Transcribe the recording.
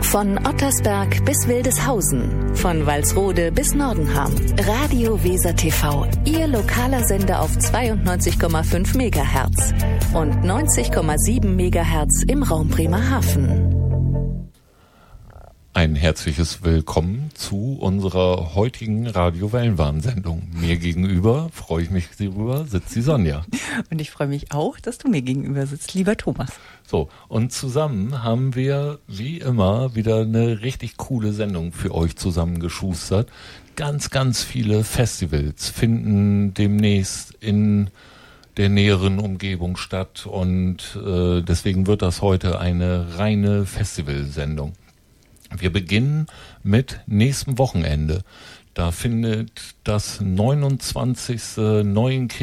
Von Ottersberg bis Wildeshausen, von Walsrode bis Nordenham. Radio Weser TV, Ihr lokaler Sender auf 92,5 MHz und 90,7 MHz im Raum Bremerhaven. Ein herzliches Willkommen zu unserer heutigen Radio-Wellenwarn-Sendung. Mir gegenüber, freue ich mich darüber, sitzt die Sonja. Und ich freue mich auch, dass du mir gegenüber sitzt, lieber Thomas. So, und zusammen haben wir wie immer wieder eine richtig coole Sendung für euch zusammengeschustert. Ganz, ganz viele Festivals finden demnächst in der näheren Umgebung statt und deswegen wird das heute eine reine Festivalsendung. Wir beginnen mit nächstem Wochenende. Da findet das 29. Neuenkirchen